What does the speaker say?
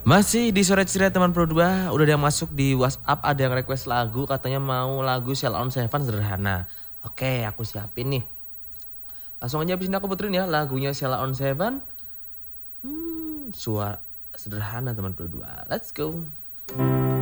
Masih di sore ceria teman Pro 2, udah ada yang masuk di WhatsApp, ada yang request lagu, katanya mau lagu Sheila on 7 sederhana. Oke, aku siapin nih. Langsung aja abis ini aku puterin ya lagunya Sheila on 7. Suara sederhana teman Pro 2. Let's go.